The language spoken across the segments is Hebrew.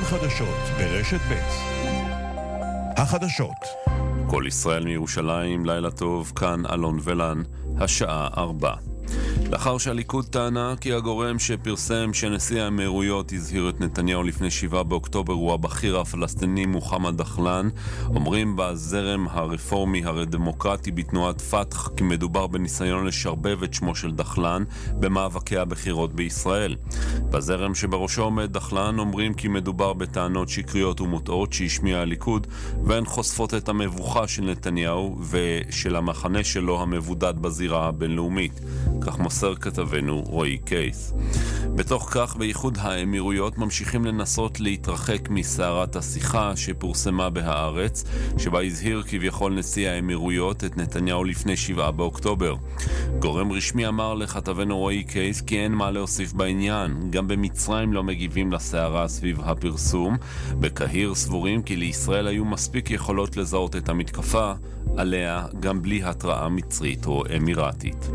חדשות ברשת ב'. החדשות. כל ישראל מירושלים, לילה טוב, כאן אלון ולן, השעה 4. לאחר שהליכוד טענה כי הגורם שפרסם שנשיא האמירויות הזהיר את נתניהו לפני 7 באוקטובר הוא הבכיר הפלסטיני מוחמד דחלן, אומרים בזרם הרפורמי הדמוקרטי בתנועת פתח כי מדובר בניסיון לשרבב את שמו של דחלן במאבקי הבחירות בישראל. בזרם שבראשו עומד דחלן אומרים כי מדובר בטענות שקריות ומוטעות שהשמיע הליכוד, והן חושפות את המבוכה של נתניהו ושל המחנה שלו המבודד בזירה הבינלאומית. כך מוסר כתבנו רועי קייס. בתוך כך, בייחוד האמירויות ממשיכים לנסות להתרחק מסערת השיחה שפורסמה בהארץ, שבה הזהיר כביכול נשיא האמירויות את נתניהו לפני 7 באוקטובר. גורם רשמי אמר לכתבנו רועי קייס כי אין מה להוסיף בעניין. גם במצרים לא מגיבים לסערה סביב הפרסום. בקהיר סבורים כי לישראל היו מספיק יכולות לזהות את המתקפה עליה גם בלי התראה מצרית או אמירתית.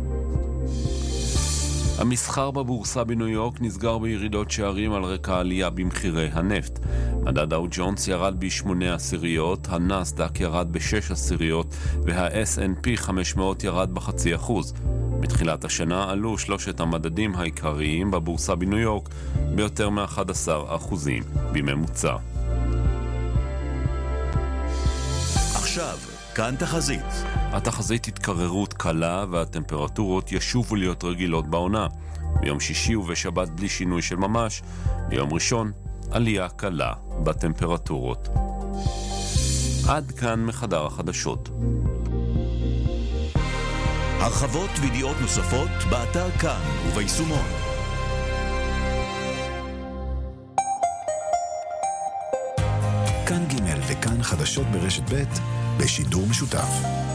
המסחר בבורסה בניו יורק נסגר בירידות שערים על רקע עלייה במחירי הנפט. מדד דאו ג'ונס ירד ב0.8%, הנסדק ירד ב6%, וה-S&P 500 ירד ב0.5%. מתחילת השנה עלו שלושת המדדים העיקריים בבורסה בניו יורק ביותר מ11% בממוצע. עכשיו, כאן תחזית. התחזית התקררות קלה והטמפרטורות ישובו להיות רגילות בעונה. ביום שישי ובשבת בלי שינוי של ממש. ביום ראשון עלייה קלה בטמפרטורות. עד כאן מחדר החדשות. הרחבות וידיעות נוספות באתר כאן וביישומון. כאן ג' וכאן חדשות ברשת ב' בשידור משותף.